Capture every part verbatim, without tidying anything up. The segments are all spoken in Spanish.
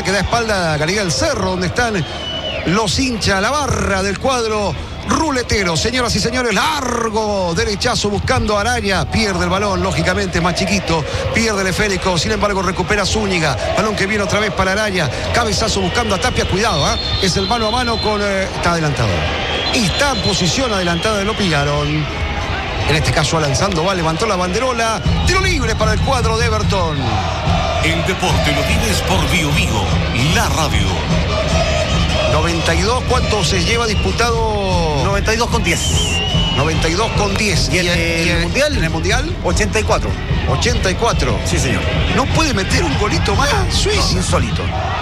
que da espalda a Galería del Cerro, donde están los hinchas, la barra del cuadro ruletero. Señoras y señores, largo derechazo buscando a Araya, pierde el balón, lógicamente más chiquito, pierde el esférico, sin embargo recupera Zúñiga, balón que viene otra vez para Araya, cabezazo buscando a Tapia, cuidado, ¿eh? Es el mano a mano con, eh, está adelantado, y está en posición adelantada, lo pillaron, en este caso Alan Sandoval levantó la banderola, tiro libre para el cuadro de Everton. El deporte lo tienes por Bio Bio, la radio. noventa y dos, ¿cuánto se lleva disputado? noventa y dos con diez. noventa y dos con diez. ¿Y en el, y el mundial? ¿En el mundial? ochenta y cuatro. ochenta y cuatro. Sí, señor. ¿No puede meter un golito más? Suiza. No, insólito.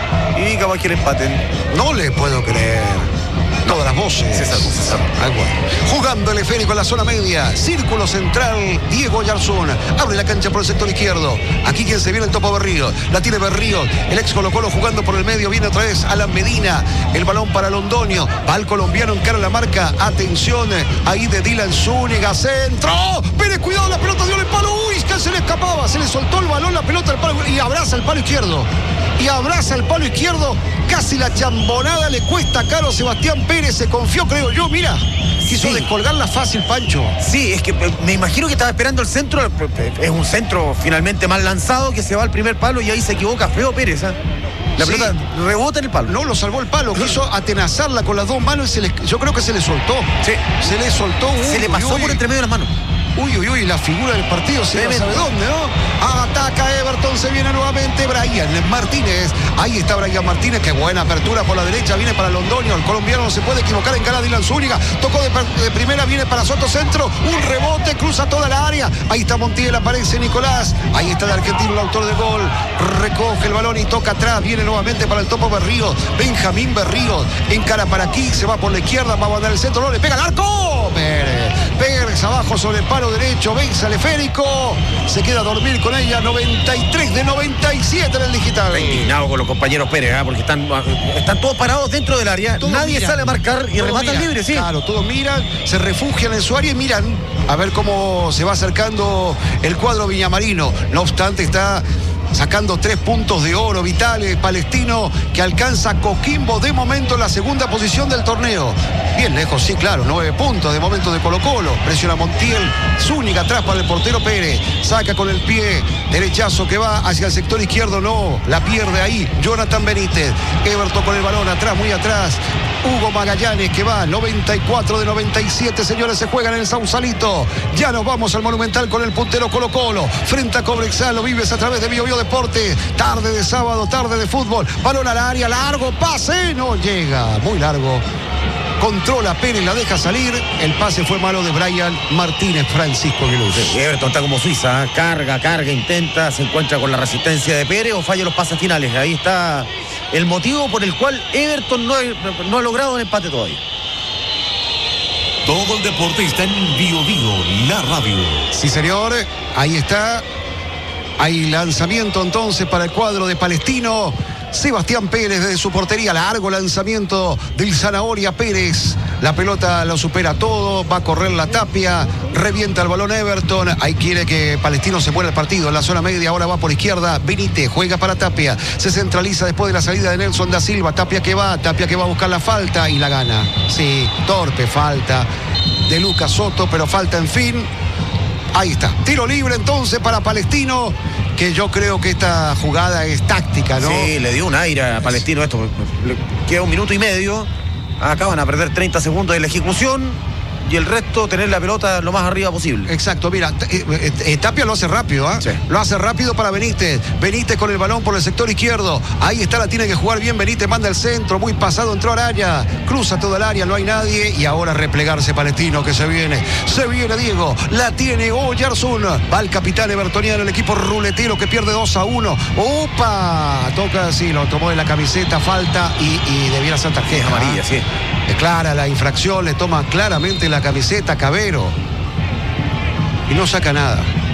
Y capaz que le empaten. No le puedo creer. Todas las voces. César, César. Ah, bueno. Jugando el esférico en la zona media. Círculo central, Diego Yarzún. Abre la cancha por el sector izquierdo. Aquí quien se viene el Topo Berrío. La tiene Berrío. El ex Colo Colo jugando por el medio. Viene otra vez Alan Medina. El balón para Londoño. Va el colombiano, encara la marca. Atención. Ahí de Dylan Zúñiga. Centro. Pérez, cuidado, la pelota dio el palo. Uy, que se le escapaba. Se le soltó el balón, la pelota al palo. Y abraza el palo izquierdo. Y abraza el palo izquierdo. Casi la chambonada le cuesta caro a Sebastián Pérez. Se confió, creo yo. Mira, quiso sí. descolgarla fácil, Pancho. Sí, es que me imagino que estaba esperando el centro. Es un centro finalmente mal lanzado que se va al primer palo y ahí se equivoca feo Pérez, ¿eh? La Sí. pelota rebota en el palo. No lo salvó el palo. Quiso atenazarla con las dos manos y se le, yo creo que se le soltó. Sí. Se le soltó. Uy, se le pasó uy, por entre medio de las manos. Uy, uy, uy, la figura del partido se no sabe dónde, ¿no? Ataca Everton, se viene nuevamente Brian Martínez. Ahí está Brian Martínez, qué buena apertura por la derecha, viene para Londoño. El colombiano no se puede equivocar en cara a Dylan Zúñiga. Tocó de, de primera, viene para Soto Centro. Un rebote, cruza toda la área. Ahí está Montiel, aparece Nicolás. Ahí está el argentino, el autor del gol. Recoge el balón y toca atrás. Viene nuevamente para el Topo Berrío. Benjamín Berrío. Encara para aquí, se va por la izquierda, va a mandar el centro. No le pega el arco. Pérez. Pérez abajo sobre el palo derecho, vence al esférico, se queda a dormir con ella. Noventa y tres de noventa y siete en el digital. Está indignado con los compañeros Pérez, ¿eh? Porque están, están todos parados dentro del área, todos nadie miran, sale a marcar y rematan libre, sí. Claro, todos miran, se refugian en su área y miran a ver cómo se va acercando el cuadro viñamarino. No obstante, está sacando tres puntos de oro vitales. Palestino que alcanza a Coquimbo de momento en la segunda posición del torneo. Bien lejos, sí, claro, nueve puntos de momento de Colo Colo. Presiona Montiel, Zúñiga atrás para el portero Pérez. Saca con el pie, derechazo que va hacia el sector izquierdo, no, la pierde ahí Jonathan Benítez. Everton con el balón atrás, muy atrás. Hugo Magallanes que va, noventa y cuatro de noventa y siete, señores, se juegan en el Sausalito. Ya nos vamos al Monumental con el puntero Colo Colo. Frente a Cobresal, lo vives a través de Bio Bio Deporte. Tarde de sábado, tarde de fútbol. Balón al área, largo, pase, no llega, muy largo. Controla Pérez, la deja salir. El pase fue malo de Brian Martínez, Francisco Aguiluz. Sí, Everton está como Suiza, ¿eh? Carga, carga, intenta, se encuentra con la resistencia de Pérez o falla los pases finales. Ahí está el motivo por el cual Everton no ha, no ha logrado un empate todavía. Todo el deporte está en Bio Bio, la radio. Sí, señor, ahí está. Hay lanzamiento entonces para el cuadro de Palestino. Sebastián Pérez desde su portería, largo lanzamiento del Zanahoria Pérez. La pelota lo supera todo, va a correr la Tapia, revienta el balón Everton. Ahí quiere que Palestino se muera el partido. En la zona media ahora va por izquierda. Benítez juega para Tapia. Se centraliza después de la salida de Nelson da Silva. Tapia que va, Tapia que va a buscar la falta y la gana. Sí, torpe falta de Lucas Soto, pero falta en fin. Ahí está, tiro libre entonces para Palestino, que yo creo que esta jugada es táctica, ¿no? Sí, le dio un aire a Palestino esto. Le queda un minuto y medio. Acaban a perder treinta segundos de la ejecución y el resto tener la pelota lo más arriba posible. Exacto, mira, eh, eh, Tapia lo hace rápido, ¿eh? Sí. Lo hace rápido para Benítez. Benítez con el balón por el sector izquierdo. Ahí está, la tiene que jugar bien Benítez, manda el centro, muy pasado, entró Araya, cruza todo el área, no hay nadie y ahora replegarse Palestino que se viene. Se viene Diego, la tiene Oyarzún. Va el capitán evertoniano, el equipo ruletero que pierde dos a uno. ¡Opa! Toca, sí, lo tomó de la camiseta, falta y, y debiera ser tarjeta. Es amarilla, sí. Es clara la infracción, le toma claramente la camiseta Cabero y no saca nada.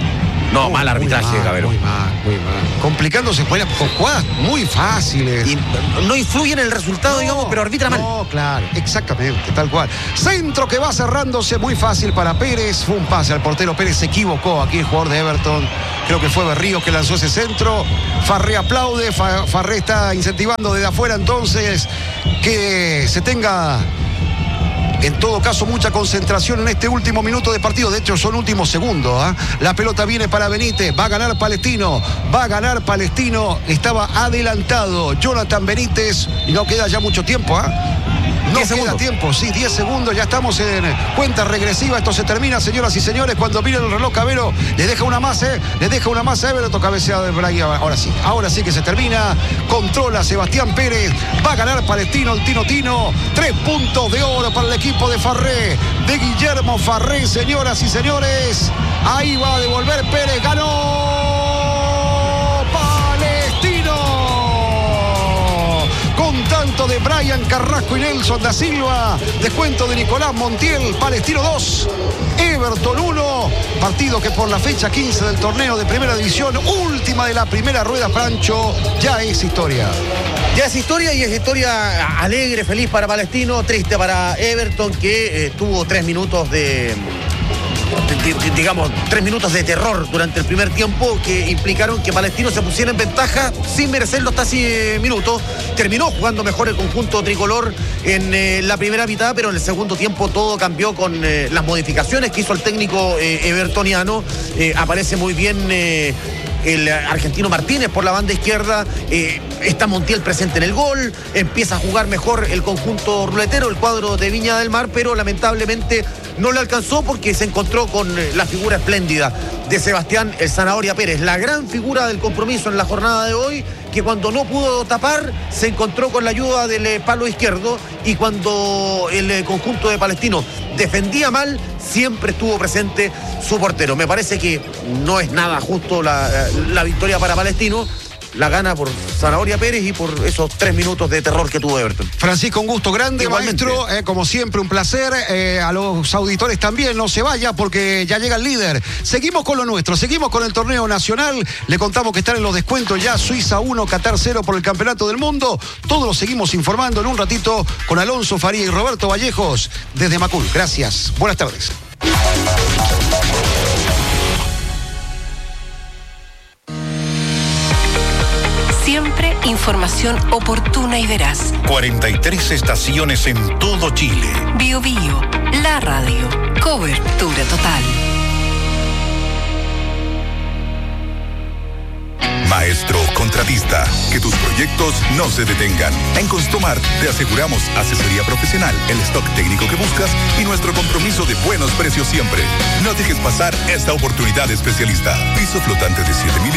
No, Muy, mal arbitraje, muy mal, Cabero. Muy mal, muy mal. Complicándose pues, con jugadas muy fáciles. Y no influye en el resultado, No, digamos, pero arbitra mal. No, claro, exactamente, tal cual. Centro que va cerrándose muy fácil para Pérez. Fue un pase al portero. Pérez se equivocó aquí el jugador de Everton. Creo que fue Berrío que lanzó ese centro. Farré aplaude. Fa- Farré está incentivando desde afuera entonces que se tenga, en todo caso, mucha concentración en este último minuto de partido. De hecho, son últimos segundos. ¿eh? La pelota viene para Benítez. Va a ganar Palestino. Va a ganar Palestino. Estaba adelantado Jonathan Benítez. Y no queda ya mucho tiempo. ¿eh? No queda segundos. tiempo. Sí, diez segundos. Ya estamos en cuenta regresiva. Esto se termina, señoras y señores. Cuando miren el reloj, Cabero le deja una más. ¿eh? Le deja una más a Everton. Cabeceado de Brian. Ahora sí. Ahora sí que se termina. Controla Sebastián Pérez. Va a ganar Palestino. El Tino Tino. Tres puntos de oro para el equipo de Farré, de Guillermo Farré, señoras y señores. Ahí va a devolver Pérez, ganó Palestino. Con tanto de Brian Carrasco y Nelson da Silva, descuento de Nicolás Montiel, Palestino dos, Everton uno. Partido que por la fecha quince del torneo de primera división, última de la primera rueda, Francho, ya es historia. Ya es historia y es historia alegre, feliz para Palestino, triste para Everton, que eh, tuvo tres minutos de, de, de, digamos, tres minutos de terror durante el primer tiempo que implicaron que Palestino se pusiera en ventaja sin merecerlo hasta ese minuto. Terminó jugando mejor el conjunto tricolor en eh, la primera mitad, pero en el segundo tiempo todo cambió con eh, las modificaciones que hizo el técnico eh, evertoniano. Eh, aparece muy bien Eh, el argentino Martínez por la banda izquierda, eh, está Montiel presente en el gol, empieza a jugar mejor el conjunto ruletero, el cuadro de Viña del Mar, pero lamentablemente no le alcanzó porque se encontró con la figura espléndida de Sebastián el Zanahoria Pérez, la gran figura del compromiso en la jornada de hoy, que cuando no pudo tapar se encontró con la ayuda del eh, palo izquierdo, y cuando el eh, conjunto de Palestino defendía mal, siempre estuvo presente su portero. Me parece que no es nada justo la, la victoria para Palestino. La gana por Zanahoria Pérez y por esos tres minutos de terror que tuvo Everton. Francisco, un gusto grande, Igualmente. maestro, eh, como siempre, un placer. Eh, a los auditores también, no se vaya porque ya llega el líder. Seguimos con lo nuestro, seguimos con el torneo nacional. Le contamos que están en los descuentos ya Suiza uno, Qatar cero por el Campeonato del Mundo. Todos lo seguimos informando en un ratito con Alonso Faría y Roberto Vallejos desde Macul. Gracias, buenas tardes. Siempre información oportuna y veraz. cuarenta y tres estaciones en todo Chile. Bio Bio, la radio. Cobertura total. Maestro contratista, que tus proyectos no se detengan. En Construmart te aseguramos asesoría profesional, el stock técnico que buscas y nuestro compromiso de buenos precios siempre. No dejes pasar esta oportunidad especialista. Piso flotante de siete mil